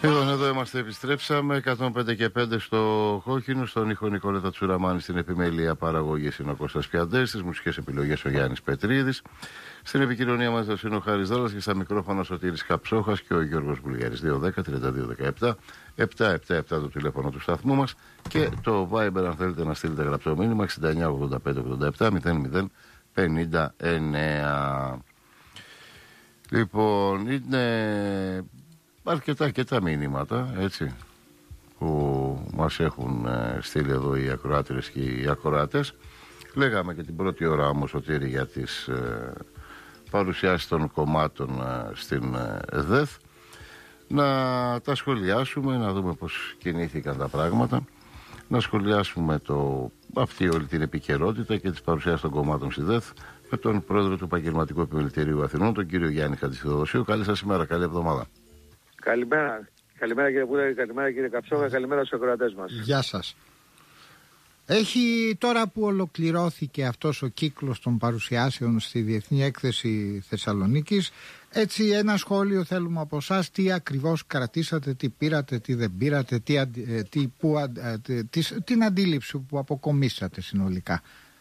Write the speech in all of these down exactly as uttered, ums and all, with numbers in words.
Λοιπόν, εδώ είμαστε, επιστρέψαμε. εκατόν πέντε και πέντε στο κόκκινο, στον ήχο Νικόλετα Τσουραμάνη, στην επιμέλεια παραγωγή είναι ο Κώστας Πιαντές, στις μουσικές επιλογές ο Γιάννης Πετρίδης, στην επικοινωνία μας είναι ο Χάρης Δάλλας και στα μικρόφωνα ο Σωτήρης Καψόχας και ο Γιώργος Βουλγαρής. δύο δέκα τριάντα δύο δεκαεπτά επτακόσια εβδομήντα επτά το τηλέφωνο του σταθμού μας και το Viber, αν θέλετε να στείλετε γραπτό μήνυμα, εξήντα εννιά ογδόντα πέντε ογδόντα επτά μηδέν μηδέν πενήντα εννέα. Λοιπόν, είναι αρκετά και τα μηνύματα, έτσι, που μας έχουν ε, στείλει εδώ οι ακροάτρες και οι ακροάτες. Λέγαμε και την πρώτη ώρα όμως, Σωτήρη, για τις ε, παρουσιάσεις των κομμάτων ε, στην ε, ΔΕΘ. Να τα σχολιάσουμε, να δούμε πώς κινήθηκαν τα πράγματα. Να σχολιάσουμε το, αυτή όλη την επικαιρότητα και τις παρουσιάσεις των κομμάτων στη ΔΕΘ με τον πρόεδρο του Επαγγελματικού Επιμελητηρίου Αθηνών, τον κύριο Γιάννη Χατζηθεοδοσίου. Καλή σας ημέρα, καλή εβδομάδα. Καλημέρα. Καλημέρα κύριε Πούδα, καλημέρα κύριε Καψόχα, καλημέρα στους ακροατές μας. Γεια σας. Έχει τώρα που ολοκληρώθηκε αυτός ο κύκλος των παρουσιάσεων στη Διεθνή Έκθεση Θεσσαλονίκης, έτσι ένα σχόλιο θέλουμε από εσάς, τι ακριβώς κρατήσατε, τι πήρατε, τι δεν πήρατε, τι, τι, που, τι, την αντίληψη που αποκομίσατε συνολικά.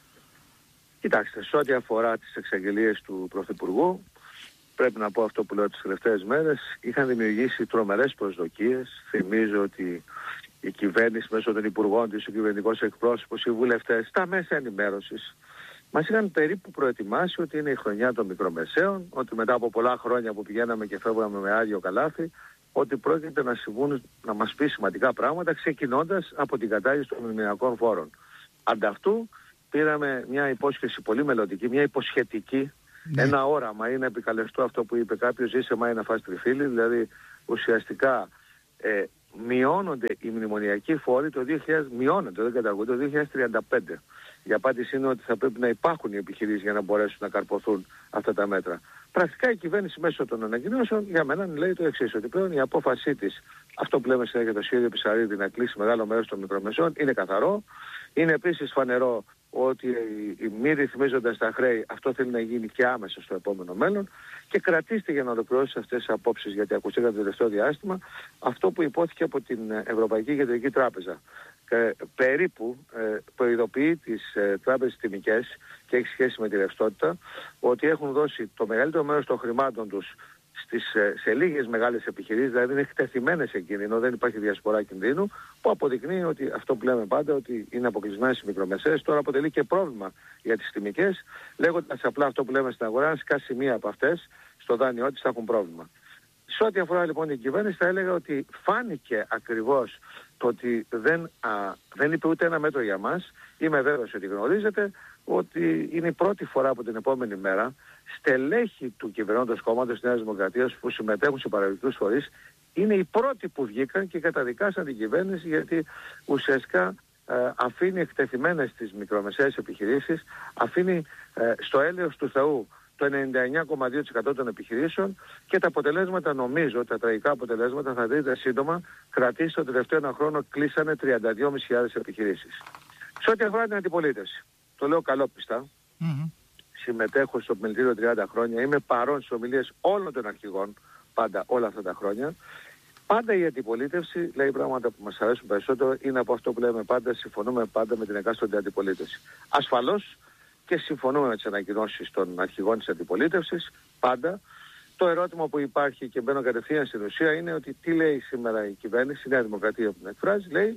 Κοιτάξτε, σε ό,τι αφορά τις εξαγγελίες του Πρωθυπουργού, πρέπει να πω αυτό που λέω τις τελευταίες μέρες, είχαν δημιουργήσει τρομερές προσδοκίες. Θυμίζω ότι η κυβέρνηση μέσω των υπουργών της, ο κυβερνητικός εκπρόσωπος, οι βουλευτές, τα μέσα ενημέρωσης, μας είχαν περίπου προετοιμάσει ότι είναι η χρονιά των μικρομεσαίων, ότι μετά από πολλά χρόνια που πηγαίναμε και φεύγαμε με άδειο καλάθι, ότι πρόκειται να συμβούν, να μας πει σημαντικά πράγματα, ξεκινώντας από την κατάργηση των μνημονιακών φόρων. Ανταυτού πήραμε μια υπόσχεση πολύ μελλοντική, μια υποσχετική, ναι. Ένα όραμα, είναι επικαλεστό αυτό που είπε κάποιος, ζήσε μάη να φας τριφύλι, δηλαδή ουσιαστικά ε, μειώνονται οι μνημονιακοί φόροι το δύο χιλιάδες, μειώνονται, δεν καταργούνται, το δύο χιλιάδες τριάντα πέντε. Η απάντηση είναι ότι θα πρέπει να υπάρχουν οι επιχειρήσεις για να μπορέσουν να καρποθούν αυτά τα μέτρα. Πρακτικά η κυβέρνηση μέσω των ανακοινώσεων για μένα λέει το εξής, ότι πλέον η απόφασή της, αυτό που λέμε συνέχεια το σχέδιο Πισαρίδη, να κλείσει μεγάλο μέρος των μικρομεσαίων, είναι καθαρό. Είναι επίσης φανερό ότι οι μη ρυθμίζοντας τα χρέη, αυτό θέλει να γίνει και άμεσα στο επόμενο μέλλον, και κρατήστε για να ολοκληρώσει αυτές τις απόψεις, γιατί ακουστήκατε το τελευταίο διάστημα αυτό που υπόθηκε από την Ευρωπαϊκή Κεντρική Τράπεζα. Ε, περίπου ε, προειδοποιεί τις ε, τράπεζες τιμικές και έχει σχέση με τη ρευστότητα ότι έχουν δώσει το μεγαλύτερο μέρος των χρημάτων τους στις, ε, σε λίγες μεγάλες επιχειρήσεις, δηλαδή είναι εκτεθειμένες σε κίνδυνο, δεν υπάρχει διασπορά κινδύνου, που αποδεικνύει ότι αυτό που λέμε πάντα, ότι είναι αποκλεισμένες οι μικρομεσαίες, τώρα αποτελεί και πρόβλημα για τις τιμικές, λέγοντας απλά αυτό που λέμε στην αγορά, αν σκάσει μία από αυτές στο δάνειό της θα έχουν πρόβλημα. Σε ό,τι αφορά λοιπόν την κυβέρνηση, θα έλεγα ότι φάνηκε ακριβώς το ότι δεν, α, δεν είπε ούτε ένα μέτρο για μας. Είμαι βέβαιος ότι γνωρίζετε ότι είναι η πρώτη φορά από την επόμενη μέρα στελέχη του κυβερνώντος κόμματος της Νέας Δημοκρατίας που συμμετέχουν σε παραγωγικούς φορείς είναι οι πρώτοι που βγήκαν και καταδικάσαν την κυβέρνηση, γιατί ουσιαστικά ε, αφήνει εκτεθειμένες τις μικρομεσαίες επιχειρήσεις, αφήνει ε, στο έλεος του Θεού το ενενήντα εννιά κόμμα δύο τοις εκατό των επιχειρήσεων, και τα αποτελέσματα, νομίζω, τα τραγικά αποτελέσματα θα δείτε σύντομα. Κρατήστε, το τελευταίο ένα χρόνο κλείσανε τριάντα δύο χιλιάδες πεντακόσιες επιχειρήσεις. Σε ό,τι αφορά την αντιπολίτευση, το λέω καλόπιστα, mm-hmm. συμμετέχω στο επιμελητήριο τριάντα χρόνια, είμαι παρόν στις ομιλίες όλων των αρχηγών, πάντα όλα αυτά τα χρόνια. Πάντα η αντιπολίτευση λέει πράγματα που μας αρέσουν περισσότερο, είναι από αυτό που λέμε πάντα, συμφωνούμε πάντα με την εκάστοτε αντιπολίτευση. Ασφαλώς και συμφωνούμε με τις ανακοινώσεις των αρχηγών της αντιπολίτευσης, πάντα. Το ερώτημα που υπάρχει, και μπαίνω κατευθείαν στην ουσία, είναι ότι τι λέει σήμερα η κυβέρνηση, η Νέα Δημοκρατία που την εκφράζει, λέει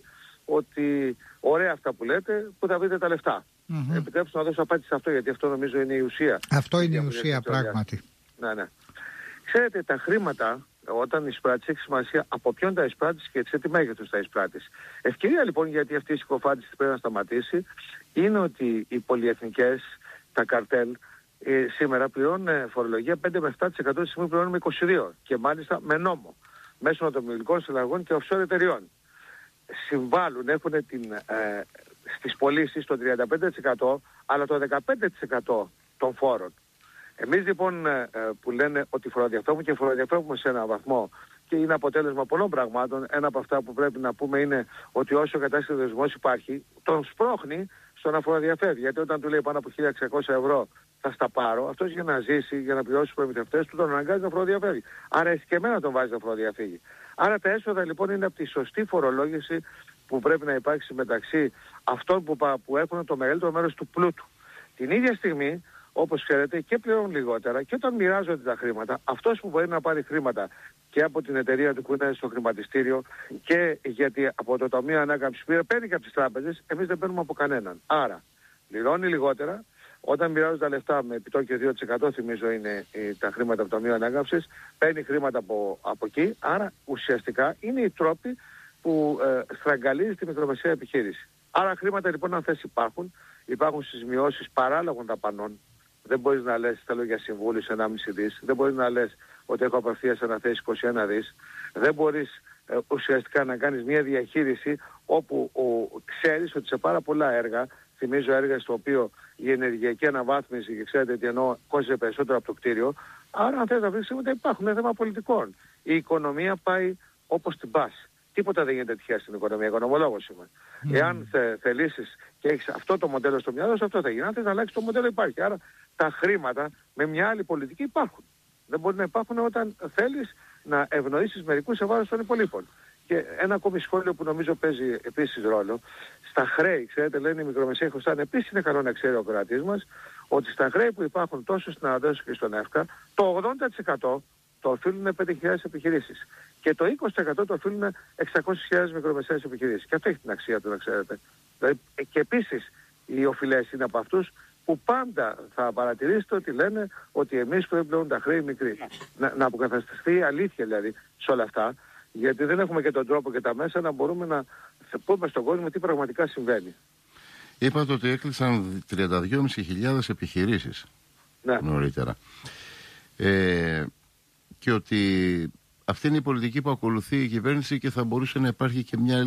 ότι ωραία αυτά που λέτε, που θα βρείτε τα λεφτά. Mm-hmm. Επιτρέψτε να δώσω απάντηση σε αυτό, γιατί αυτό νομίζω είναι η ουσία. Αυτό είναι η ουσία, πράγματι. Ναι, ναι. Ξέρετε, τα χρήματα, όταν εισπράττεις, έχει σημασία από ποιον τα εισπράττεις και σε τι μέγεθος τα εισπράττεις. Ευκαιρία λοιπόν, γιατί αυτή η συκοφάντηση πρέπει να σταματήσει, είναι ότι οι πολυεθνικές, τα καρτέλ, ε, σήμερα πληρώνουν φορολογία πέντε με επτά τοις εκατό, τη στιγμή πληρώνουμε είκοσι δύο τοις εκατό, και μάλιστα με νόμο, μέσω ατομικών συλλαγών και offshore εταιριών. Συμβάλλουν, έχουν την, ε, στις πωλήσεις το τριάντα πέντε τοις εκατό, αλλά το δεκαπέντε τοις εκατό των φόρων. Εμείς λοιπόν ε, που λένε ότι φοροδιαφεύγουμε, και φοροδιαφεύγουμε σε έναν βαθμό, και είναι αποτέλεσμα πολλών πραγμάτων. Ένα από αυτά που πρέπει να πούμε είναι ότι όσο κατάσταση δεσμός υπάρχει, τον σπρώχνει στο να φοροδιαφεύγει. Γιατί όταν του λέει πάνω από χίλια εξακόσια ευρώ θα στα πάρω, αυτός για να ζήσει, για να πληρώσει τους προμηθευτές του, τον αναγκάζει να φοροδιαφεύγει. Άρα εσύ και εμένα τον βάζει να φοροδιαφύγει. Άρα τα έσοδα λοιπόν είναι από τη σωστή φορολόγηση που πρέπει να υπάρξει μεταξύ αυτών που, που έχουν το μεγαλύτερο μέρος του πλούτου. Την ίδια στιγμή, όπως ξέρετε, και πλέον λιγότερα, και όταν μοιράζονται τα χρήματα, αυτός που μπορεί να πάρει χρήματα και από την εταιρεία του που είναι στο χρηματιστήριο και γιατί από το Ταμείο Ανάκαμψης πήρε, παίρνει και από τις τράπεζες, εμείς δεν παίρνουμε από κανέναν. Άρα, πληρώνει λιγότερα. Όταν μοιράζονται τα λεφτά με επιτόκιο δύο τοις εκατό, θυμίζω είναι ε, τα χρήματα από το Ταμείο Ανάκαμψης, παίρνει χρήματα από, από εκεί. Άρα, ουσιαστικά είναι οι τρόποι που ε, στραγγαλίζει τη μικρομεσαία επιχείρηση. Άρα, χρήματα λοιπόν, αν θες υπάρχουν, υπάρχουν στις μειώσεις παράλογων δαπανών. Δεν μπορείς να λες θέλω για συμβούλους ενάμιση δις, δεν μπορείς να λες ότι έχω απευθείας αναθέσει είκοσι ένα δις, δεν μπορείς ε, ουσιαστικά να κάνεις μια διαχείριση όπου ο, ξέρεις ότι σε πάρα πολλά έργα, θυμίζω έργα στο οποίο η ενεργειακή αναβάθμιση, και ξέρετε τι εννοώ, κόστιζε περισσότερο από το κτίριο, άρα αν θες να βρεις τίποτα υπάρχουν, είναι θέμα πολιτικών. Η οικονομία πάει όπως την πας. Τίποτα δεν γίνεται τυχαία στην οικονομία, οικονομολόγος είμαι. Mm. Εάν θε, θελήσεις και έχεις αυτό το μοντέλο στο μυαλό σου, αυτό θα γίνει. Αν θες να αλλάξεις το μοντέλο υπάρχει. Άρα τα χρήματα με μια άλλη πολιτική υπάρχουν. Δεν μπορεί να υπάρχουν όταν θέλεις να ευνοήσεις μερικούς σε βάρος των υπολείπων. Και ένα ακόμη σχόλιο που νομίζω παίζει επίσης ρόλο. Στα χρέη, ξέρετε, λένε οι μικρομεσαίοι χρωστάνε. Επίσης είναι καλό να ξέρει ο κρατής μας ότι στα χρέη που υπάρχουν τόσο στην Αναδέσου και στον ΕΦΚΑ, το ογδόντα τοις εκατό το οφείλουν πέντε χιλιάδες επιχειρήσεις. Και το είκοσι τοις εκατό το οφείλουν εξακόσιες χιλιάδες μικρομεσαίες επιχειρήσεις. Και αυτό έχει την αξία του, να ξέρετε. Δηλαδή, και επίσης οι οφειλές είναι από αυτούς που πάντα θα παρατηρήσετε ότι λένε ότι εμείς πρέπει πλέον τα χρέη μικροί. Να, να αποκατασταθεί η αλήθεια δηλαδή σε όλα αυτά, γιατί δεν έχουμε και τον τρόπο και τα μέσα να μπορούμε να πούμε στον κόσμο τι πραγματικά συμβαίνει. Είπατε ότι έκλεισαν τριάντα δύο χιλιάδες πεντακόσιες επιχειρήσεις ναι. νωρίτερα. Ε, και ότι αυτή είναι η πολιτική που ακολουθεί η κυβέρνηση και θα μπορούσε να υπάρχει και μια